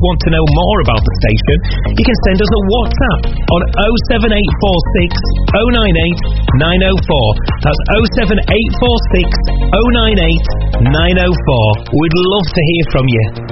want to know more about the station, you can send us a WhatsApp on 07846 098 904. That's 07846 098 904. We'd love to hear from you.